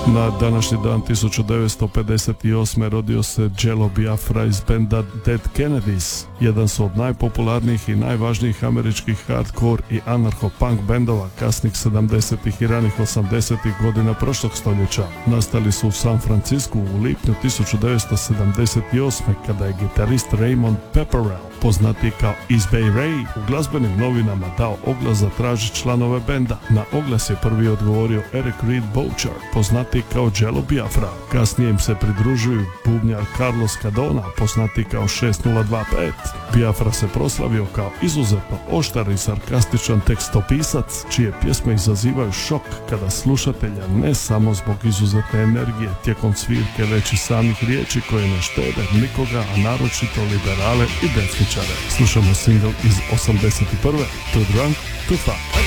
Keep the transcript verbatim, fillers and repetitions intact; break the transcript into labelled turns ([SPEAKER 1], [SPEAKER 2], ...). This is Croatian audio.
[SPEAKER 1] Na današnji dan tisuću devetsto pedeset osme. rodio se Jello Biafra iz benda Dead Kennedys. Jedan su od najpopularnijih i najvažnijih američkih hardcore i anarcho-punk bendova kasnih sedamdesetih i ranih osamdesetih godina prošlog stoljeća. Nastali su u San Francisku u lipnju tisuću devetsto sedamdeset osme. kada je gitarist Raymond Pepperell, poznati kao East Bay Ray, u glazbenim novinama dao oglas da traži članove benda. Na oglas je prvi odgovorio Eric Reed Boucher, poznati kao Jello Biafra. Kasnije im se pridružuju bubnjar Carlos Cadona, poznati kao šest nula dva pet. Biafra se proslavio kao izuzetno oštar i sarkastičan tekstopisac, čije pjesme izazivaju šok kada slušatelja ne samo zbog izuzetne energije tijekom svirke, već i samih riječi koje ne štede nikoga, a naročito liberale i desničare. Slušamo single iz osamdeset prve. Too Drunk to Fuck.